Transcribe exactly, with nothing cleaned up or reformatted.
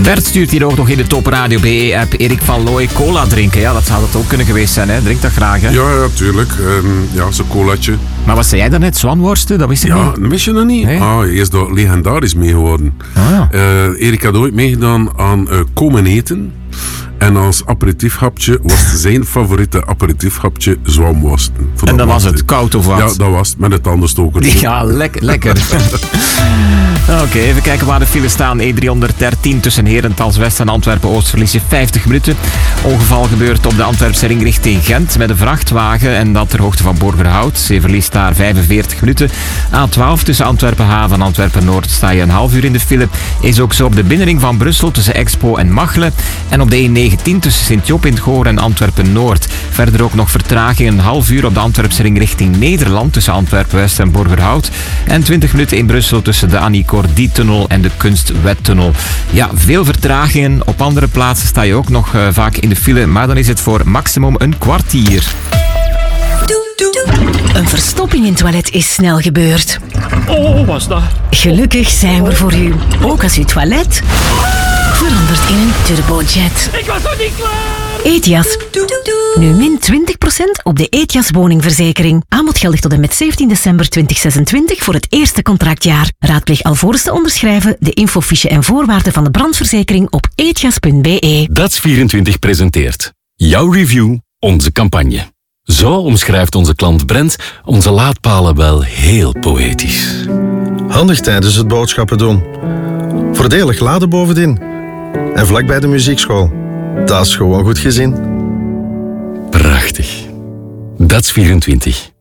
Bert stuurt hier ook nog in de Top Radio B E-app Erik van Looy cola drinken. Ja, dat zou het ook kunnen geweest zijn, hè? Drink dat graag, hè? Ja, ja, tuurlijk. Um, ja, zo'n colaatje. Maar wat zei jij daarnet? Zwanworsten? Dat wist ik ja, niet. Ja, wist je dat niet? Nee? Ah, hij is daar legendarisch mee geworden. Ah, ja. uh, Erik had ooit meegedaan aan uh, Komen Eten. En als aperitiefhapje was zijn favoriete aperitiefhapje zwanworsten. En dat was het, koud of wat? Ja, dat was het, met het tandenstoker. Ja, lekker. lekker. Oké, okay, even kijken waar de files staan. E driehonderddertien tussen Herentals West en Antwerpen-Oost verlies je vijftig minuten. Ongeval gebeurt op de Antwerpse ring richting Gent met een vrachtwagen en dat ter hoogte van Borgerhout. Je verliest daar vijfenveertig minuten. A twaalf tussen Antwerpen-Haven en Antwerpen-Noord sta je een half uur in de file. Is ook zo op de binnenring van Brussel tussen Expo en Machelen. En op de E negentien tussen Sint-Job in het Goor en Antwerpen-Noord. Verder ook nog vertraging een half uur op de Antwerpse ring richting Nederland tussen Antwerpen-West en Borgerhout. En twintig minuten in Brussel tussen de Annie Cordy-tunnel en de Kunstwet-tunnel. Ja, veel vertragingen. Op andere plaatsen sta je ook nog uh, vaak in de file, maar dan is het voor maximum een kwartier. Een verstopping in het toilet is snel gebeurd. Oh, was dat? Gelukkig zijn we voor u. Ook als uw toilet verandert in een turbojet. Ik was nog niet klaar! Ethias. Nu min twintig procent op de Ethias woningverzekering. Aanbod geldig tot en met zeventien december tweeduizend zesentwintig voor het eerste contractjaar. Raadpleeg alvorens te onderschrijven de infofiche en voorwaarden van de brandverzekering op ethias punt b e. Dats vierentwintig presenteert jouw review, onze campagne. Zo omschrijft onze klant Brent onze laadpalen wel heel poëtisch. Handig tijdens het boodschappen doen. Voordelig laden bovendien. En vlakbij de muziekschool. Dat is gewoon goed gezien. Prachtig. Dats vierentwintig.